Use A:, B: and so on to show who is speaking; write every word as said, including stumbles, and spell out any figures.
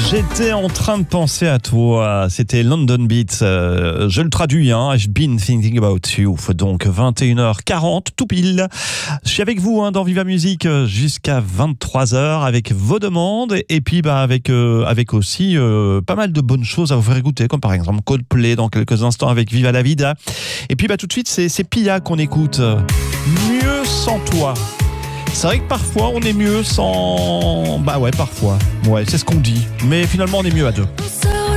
A: J'étais en train de penser à toi, c'était London Beats, euh, je le traduis, hein, I've been thinking about you, donc vingt et une heures quarante, tout pile. Je suis avec vous hein, dans Viva Musique jusqu'à vingt-trois heures avec vos demandes et puis bah, avec, euh, avec aussi euh, pas mal de bonnes choses à vous faire écouter, comme par exemple Coldplay dans quelques instants avec Viva la Vida. Et puis bah, tout de suite, c'est, c'est Pia qu'on écoute, Mieux sans toi. C'est vrai que parfois on est mieux sans... Bah ouais, parfois. Ouais, c'est ce qu'on dit. Mais finalement on est mieux à deux.